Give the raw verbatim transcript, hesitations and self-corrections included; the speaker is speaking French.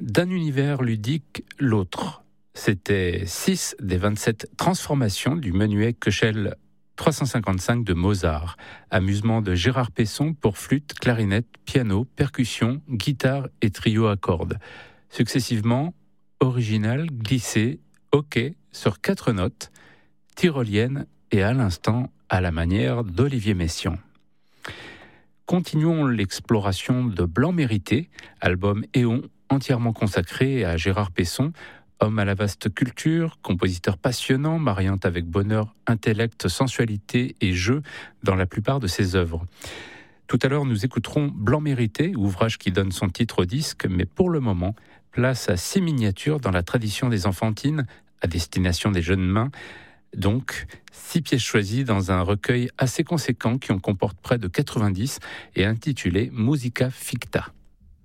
D'un univers ludique, l'autre. C'était six des vingt-sept transformations du menuet Köchel trois cent cinquante-cinq de Mozart. Amusement de Gérard Pesson pour flûte, clarinette, piano, percussion, guitare et trio à cordes. Successivement, original, glissé, hoquet sur quatre notes, tyrolienne et à l'instant à la manière d'Olivier Messiaen. Continuons l'exploration de Blanc Mérité, album Éon entièrement consacré à Gérard Pesson, homme à la vaste culture, compositeur passionnant, mariant avec bonheur intellect, sensualité et jeu dans la plupart de ses œuvres. Tout à l'heure, nous écouterons Blanc Mérité, ouvrage qui donne son titre au disque, mais pour le moment, place à six miniatures dans la tradition des enfantines, à destination des jeunes mains. Donc, six pièces choisies dans un recueil assez conséquent qui en comporte près de quatre-vingt-dix et intitulé Musica Ficta.